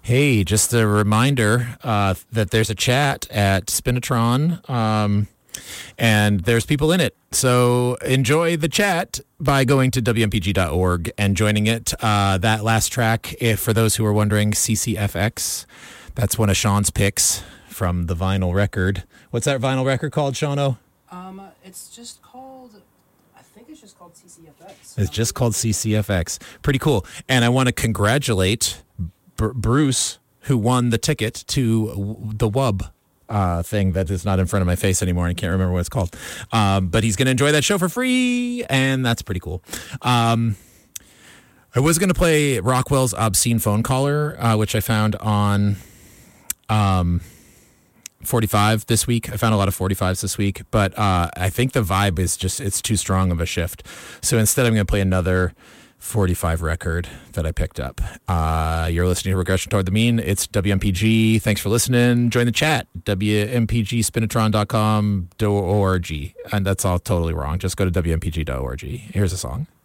Hey, just a reminder that there's a chat at Spinatron, and there's people in it. So enjoy the chat by going to WMPG.org and joining it. That last track, for those who are wondering, CCFX, that's one of Sean's picks from the vinyl record. What's that vinyl record called, Seano? It's just called... I think it's just called CCFX. It's just called CCFX. Pretty cool. And I want to congratulate Bruce, who won the ticket to the WUB thing that is not in front of my face anymore. I can't remember what it's called. But he's going to enjoy that show for free, and that's pretty cool. I was going to play Rockwell's Obscene Phone Caller, which I found on 45 this week. I found a lot of 45s this week, but I think the vibe is just, it's too strong of a shift. So instead, I'm going to play another 45 record that I picked up. You're listening to Regression Toward the Mean. It's WMPG. Thanks for listening. Join the chat. WMPGspinatron.com.org. And that's all totally wrong. Just go to WMPG.org. Here's a song.